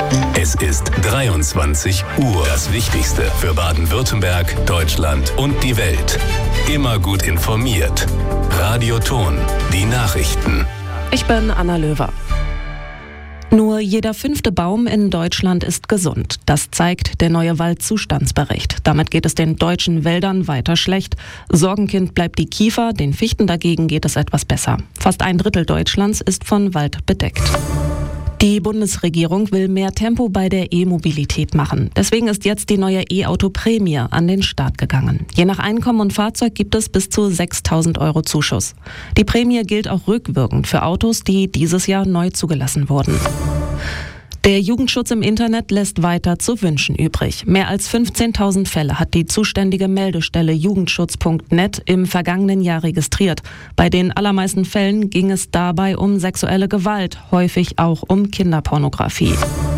Es ist 23 Uhr. Das Wichtigste für Baden-Württemberg, Deutschland und die Welt. Immer gut informiert. Radio Ton, die Nachrichten. Ich bin Anna Löwer. Nur jeder 5. Baum in Deutschland ist gesund. Das zeigt der neue Waldzustandsbericht. Damit geht es den deutschen Wäldern weiter schlecht. Sorgenkind bleibt die Kiefer, den Fichten dagegen geht es etwas besser. Fast 1/3 Deutschlands ist von Wald bedeckt. Die Bundesregierung will mehr Tempo bei der E-Mobilität machen. Deswegen ist jetzt die neue E-Auto-Prämie an den Start gegangen. Je nach Einkommen und Fahrzeug gibt es bis zu 6.000 € Zuschuss. Die Prämie gilt auch rückwirkend für Autos, die dieses Jahr neu zugelassen wurden. Der Jugendschutz im Internet lässt weiter zu wünschen übrig. Mehr als 15.000 Fälle hat die zuständige Meldestelle jugendschutz.net im vergangenen Jahr registriert. Bei den allermeisten Fällen ging es dabei um sexuelle Gewalt, häufig auch um Kinderpornografie.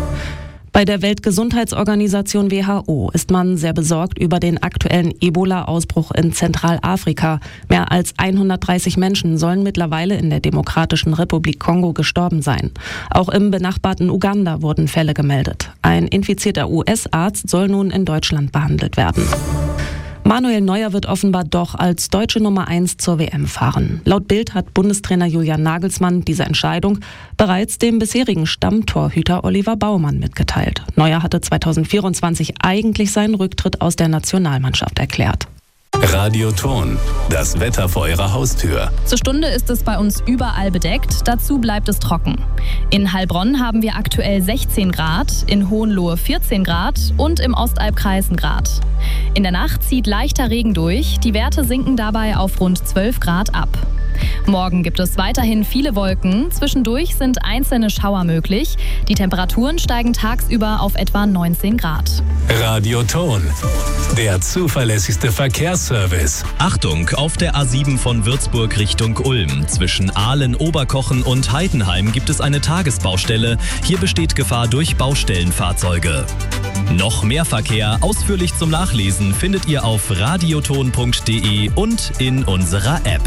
Bei der Weltgesundheitsorganisation WHO ist man sehr besorgt über den aktuellen Ebola-Ausbruch in Zentralafrika. Mehr als 130 Menschen sollen mittlerweile in der Demokratischen Republik Kongo gestorben sein. Auch im benachbarten Uganda wurden Fälle gemeldet. Ein infizierter US-Arzt soll nun in Deutschland behandelt werden. Manuel Neuer wird offenbar doch als deutsche Nummer 1 zur WM fahren. Laut Bild hat Bundestrainer Julian Nagelsmann diese Entscheidung bereits dem bisherigen Stammtorhüter Oliver Baumann mitgeteilt. Neuer hatte 2024 eigentlich seinen Rücktritt aus der Nationalmannschaft erklärt. Radio Ton, das Wetter vor Ihrer Haustür. Zur Stunde ist es bei uns überall bedeckt, dazu bleibt es trocken. In Heilbronn haben wir aktuell 16 Grad, in Hohenlohe 14 Grad und im Ostalbkreis 1 Grad. In der Nacht zieht leichter Regen durch, die Werte sinken dabei auf rund 12 Grad ab. Morgen gibt es weiterhin viele Wolken, zwischendurch sind einzelne Schauer möglich. Die Temperaturen steigen tagsüber auf etwa 19 Grad. Radio Ton, der zuverlässigste Verkehrsservice. Achtung, auf der A7 von Würzburg Richtung Ulm. Zwischen Aalen, Oberkochen und Heidenheim gibt es eine Tagesbaustelle. Hier besteht Gefahr durch Baustellenfahrzeuge. Noch mehr Verkehr ausführlich zum Nachlesen findet ihr auf radioton.de und in unserer App.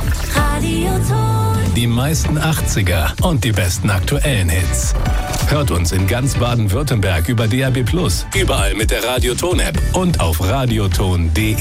Radioton. Die meisten 80er und die besten aktuellen Hits. Hört uns in ganz Baden-Württemberg über DAB+, überall mit der Radioton-App und auf radioton.de.